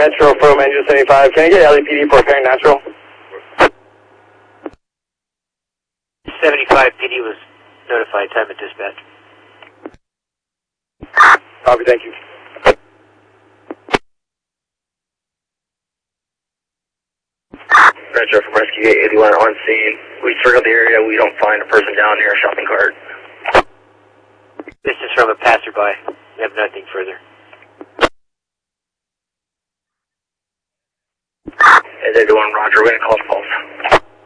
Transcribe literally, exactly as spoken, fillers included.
Metro from Engine seventy-five. Can I get L A P D for apparent natural? seventy-five P D was notified. Time at dispatch. Copy, thank you. Metro from Rescue Gate eighty-one on scene. We circled the area. We don't find a person down near a shopping cart. This is from a passerby. We have nothing further. And they're doing Roger. We're going to call the pulse.